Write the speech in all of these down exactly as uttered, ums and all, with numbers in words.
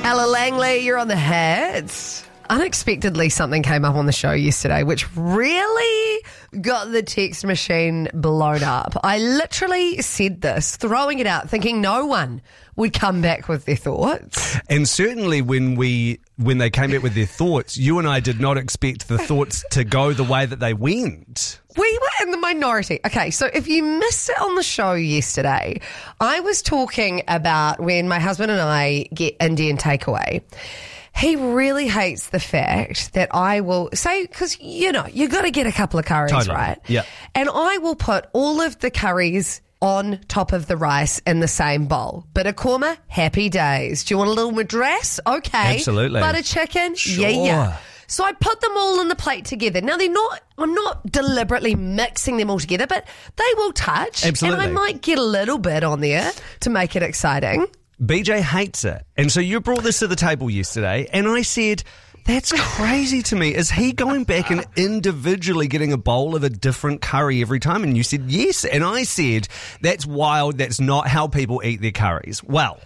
Ella Langley, you're on the hits. Unexpectedly, something came up on the show yesterday which really got the text machine blown up. I literally said this, throwing it out, thinking no one would come back with their thoughts. And certainly when we when they came back with their thoughts, you and I did not expect the thoughts to go the way that they went. We were in the minority. Okay, so if you missed it on the show yesterday, I was talking about when my husband and I get Indian takeaway. He really hates the fact that I will say, because, you know, you got to get a couple of curries, Totally. right? Yeah. And I will put all of the curries on top of the rice in the same bowl. Bit of korma, happy days. Do you want a little madras? Okay. Absolutely. Butter chicken? Sure. Yeah, yeah. So I put them all on the plate together. Now, they're not, I'm not deliberately mixing them all together, but they will touch. Absolutely. And I might get a little bit on there to make it exciting. B J hates it. And so you brought this to the table yesterday, and I said, that's crazy to me. Is he going back and individually getting a bowl of a different curry every time? And you said, yes. And I said, that's wild. That's not how people eat their curries. Well.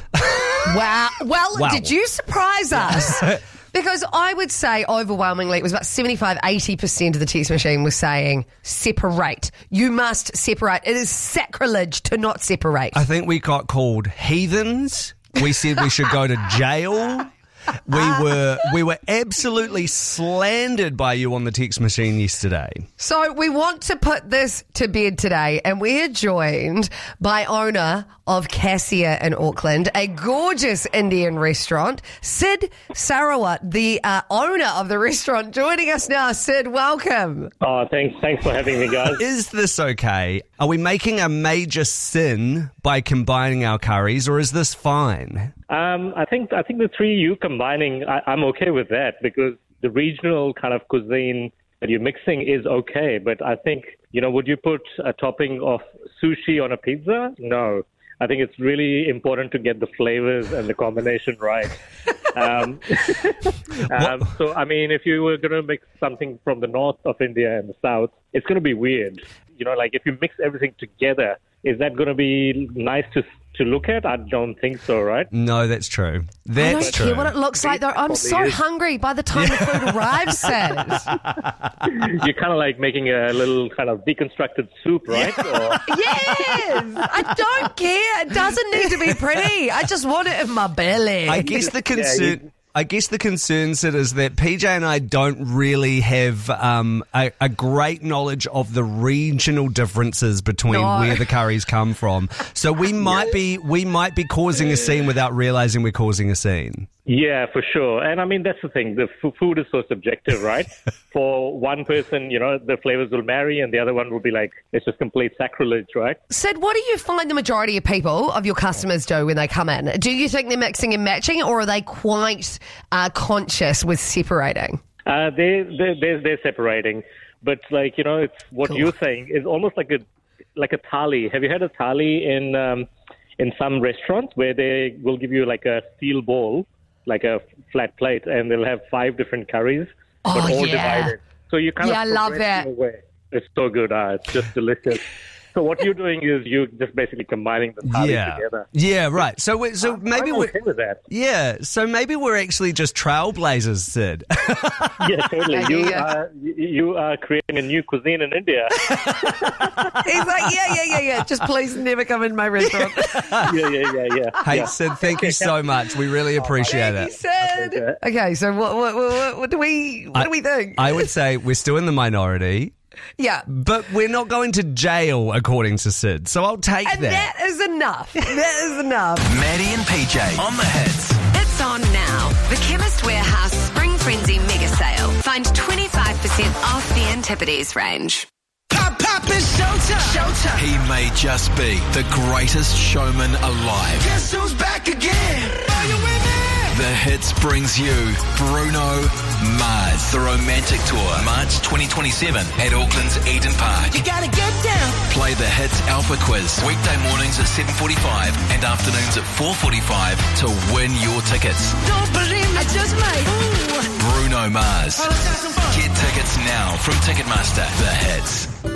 Wow. Well, Wow. did you surprise us? Because I would say overwhelmingly it was about seventy-five, eighty percent of the text machine was saying separate. You must separate. It is sacrilege to not separate. I think we got called heathens. We said we should go to jail. We were we were absolutely slandered by you on the text machine yesterday. So we want to put this to bed today, and we're joined by owner of Cassia in Auckland, a gorgeous Indian restaurant, Sid Sarawat, the uh, owner of the restaurant, joining us now. Sid, welcome. Oh, thanks, thanks for having me, guys. Is this okay? Are we making a major sin by combining our curries, or is this fine? Um, I think I think the three you combining, I, I'm okay with that because the regional kind of cuisine that you're mixing is okay. But I think, you know, would you put a topping of sushi on a pizza? No. I think it's really important to get the flavors and the combination right. um, um, so, I mean, if you were going to mix something from the north of India and the south, it's going to be weird. You know, like if you mix everything together, is that going to be nice to to look at? I don't think so, right? No, that's true. That's I don't true. care what it looks like, though. I'm Probably so is. hungry by the time the food arrives, Sid. You're kind of like making a little kind of deconstructed soup, right? Or, Yes! I don't care. It doesn't need to be pretty. I just want it in my belly. I guess the Yeah, concern. you- I guess the concern, Sid, is that P J and I don't really have um, a, a great knowledge of the regional differences between No. where the curries come from. So we might be we might be causing a scene without realizing we're causing a scene. yeah, for sure. And I mean, that's the thing. The f- food is so subjective, right? For one person, you know, the flavors will marry and the other one will be like, it's just complete sacrilege, right? Sid, what do you find the majority of people, of your customers, do when they come in? Do you think they're mixing and matching, or are they quite uh, conscious with separating? Uh, they, they, they're, they're separating. But like, you know, it's what Cool. you're saying is almost like a like a thali. Have you had a thali in um, in some restaurants where they will give you like a steel bowl, like a flat plate, and they'll have five different curries, Oh, but all yeah. divided. So you kind Yeah, I of love progress that. your way. It's so good. Uh, it's just delicious. So what you're doing is you're just basically combining the thali yeah, together. yeah, right. So we, so maybe I'm we're okay with that. yeah. So maybe we're actually just trailblazers, Sid. Yeah, totally. Okay, You yeah. are you- you are creating a new cuisine in India. He's like, yeah, yeah, yeah, yeah. Just please never come in my restaurant. yeah, yeah, yeah, yeah. Hey, yeah. Sid, thank you so much. We really appreciate He it. said. Okay. Okay, so what, what, what, what do we, what I- do we think? I would say we're still in the minority. yeah. But we're not going to jail, according to Sid. So I'll take And that. that is enough. That is enough. Maddie and P J on the hits. It's on now. The Chemist Warehouse Spring Frenzy Mega Sale. Find twenty-five percent off the Antipodes range. Pop, pop, it's showtime. Showtime. He may just be the greatest showman alive. Guess who's back again? Are you with me? The Hits brings you Bruno Mars, the romantic tour, March twenty twenty-seven at Auckland's Eden Park. You gotta get down. Play the Hits Alpha Quiz weekday mornings at seven forty-five and afternoons at four forty-five to win your tickets. Don't believe me, I just might. Ooh. Bruno Mars. Get tickets now from Ticketmaster. The Hits.